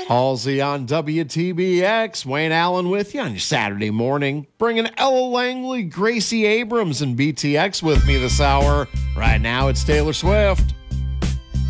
Halsey on WTBX. Wayne Allen with you on your Saturday morning. Bringing Ella Langley, Gracie Abrams, and BTX with me this hour. Right now, it's Taylor Swift.